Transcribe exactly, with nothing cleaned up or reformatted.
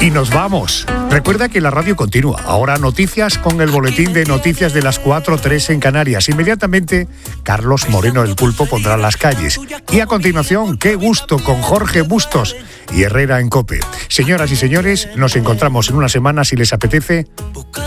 Y nos vamos. Recuerda que la radio continúa. Ahora noticias con el boletín de noticias de las cuatro tres en Canarias. Inmediatamente, Carlos Moreno el Pulpo pondrá las calles. Y a continuación, Qué Gusto con Jorge Bustos y Herrera en COPE. Señoras y señores, nos encontramos en una semana si les apetece.